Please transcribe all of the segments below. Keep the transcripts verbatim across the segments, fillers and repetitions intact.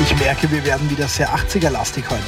Ich merke, wir werden wieder sehr achtziger-lastig heute.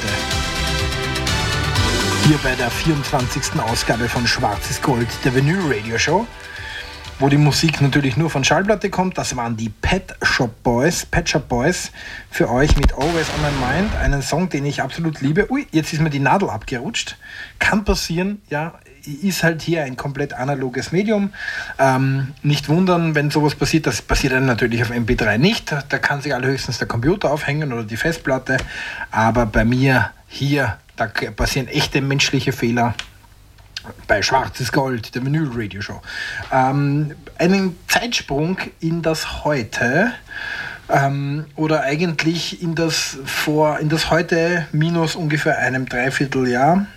Hier bei der vierundzwanzigsten Ausgabe von Schwarzes Gold, der Vinyl Radio Show, wo die Musik natürlich nur von Schallplatte kommt. Das waren die Pet Shop Boys, Pet Shop Boys für euch mit Always on My Mind, einen Song, den ich absolut liebe. Ui, jetzt ist mir die Nadel abgerutscht. Kann passieren, ja, ist halt hier ein komplett analoges Medium. Ähm, nicht wundern, wenn sowas passiert. Das passiert dann natürlich auf M P drei nicht. Da kann sich allerhöchstens der Computer aufhängen oder die Festplatte. Aber bei mir hier, da passieren echte menschliche Fehler. Bei Schwarzes Gold, der Vinyl Radio Show. Ähm, einen Zeitsprung in das Heute ähm, oder eigentlich in das vor in das Heute minus ungefähr einem Dreivierteljahr.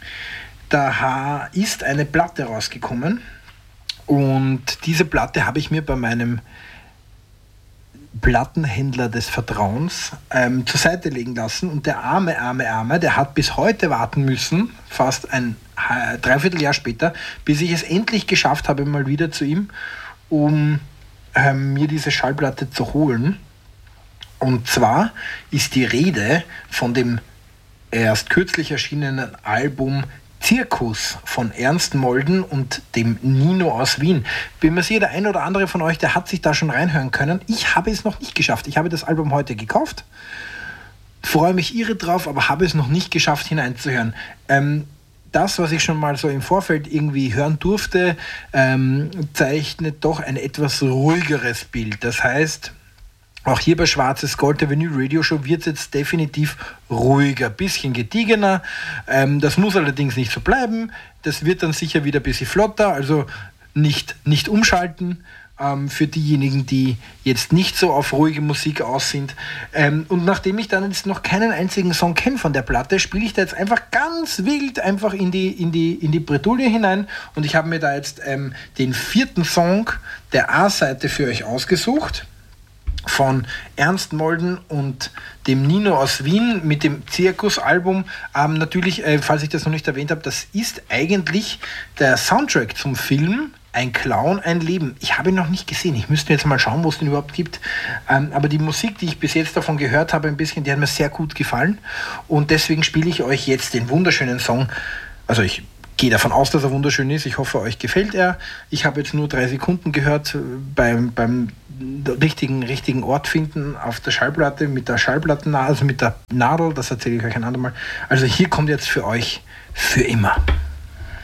Da ist eine Platte rausgekommen und diese Platte habe ich mir bei meinem Plattenhändler des Vertrauens ähm, zur Seite legen lassen und der arme, arme, arme, der hat bis heute warten müssen, fast ein äh, Dreivierteljahr später, bis ich es endlich geschafft habe, mal wieder zu ihm, um ähm, mir diese Schallplatte zu holen. Und zwar ist die Rede von dem erst kürzlich erschienenen Album Zirkus von Ernst Molden und dem Nino aus Wien. Bin mir sicher, der ein oder andere von euch, der hat sich da schon reinhören können. Ich habe es noch nicht geschafft. Ich habe das Album heute gekauft, freue mich irre drauf, aber habe es noch nicht geschafft hineinzuhören. Ähm, das, was ich schon mal so im Vorfeld irgendwie hören durfte, ähm, zeichnet doch ein etwas ruhigeres Bild. Das heißt, auch hier bei Schwarzes Gold, der Vinyl Radio Show, wird es jetzt definitiv ruhiger, bisschen gediegener. Ähm, das muss allerdings nicht so bleiben. Das wird dann sicher wieder ein bisschen flotter, also nicht, nicht umschalten ähm, für diejenigen, die jetzt nicht so auf ruhige Musik aus sind. Ähm, und nachdem ich dann jetzt noch keinen einzigen Song kenne von der Platte, spiele ich da jetzt einfach ganz wild einfach in die, in die, in die Bredouille hinein. Und ich habe mir da jetzt ähm, den vierten Song der A-Seite für euch ausgesucht, von Ernst Molden und dem Nino aus Wien mit dem Zirkus-Album. Ähm, natürlich, äh, falls ich das noch nicht erwähnt habe, das ist eigentlich der Soundtrack zum Film Ein Clown, ein Leben. Ich habe ihn noch nicht gesehen. Ich müsste jetzt mal schauen, wo es den überhaupt gibt. Ähm, aber die Musik, die ich bis jetzt davon gehört habe, ein bisschen, die hat mir sehr gut gefallen. Und deswegen spiele ich euch jetzt den wunderschönen Song. Also ich gehe davon aus, dass er wunderschön ist. Ich hoffe, euch gefällt er. Ich habe jetzt nur drei Sekunden gehört beim, beim richtigen, richtigen Ort finden auf der Schallplatte mit der Schallplattennadel, also mit der Nadel. Das erzähle ich euch ein andermal. Also hier kommt jetzt für euch Für immer.